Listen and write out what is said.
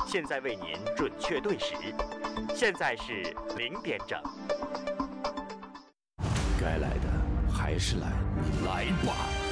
现在为您准确对时，现在是0点整。 该来的还是来，你来吧。